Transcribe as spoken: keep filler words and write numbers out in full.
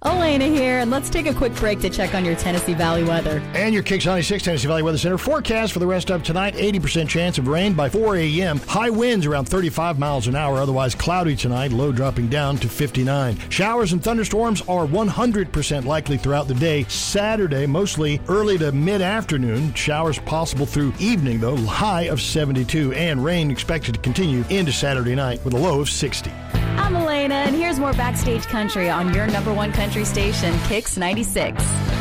Elena here, and let's take a quick break to check on your Tennessee Valley weather. And your Kicks ninety-six Tennessee Valley Weather Center forecast for the rest of tonight, eighty percent chance of rain by four a.m. High winds around thirty-five miles an hour, otherwise cloudy tonight, low dropping down to fifty-nine. Showers and thunderstorms are one hundred percent likely throughout the day. Saturday, mostly early to mid-afternoon. Showers possible through evening, though, high of seventy-two. And rain expected to continue into Saturday night with a low of sixty. I'm Elena, and here's more Backstage Country on your number one country station, Kicks ninety-six.